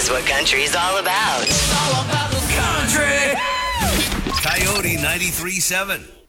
is what country's all about. It's all about country. Coyote 93.7.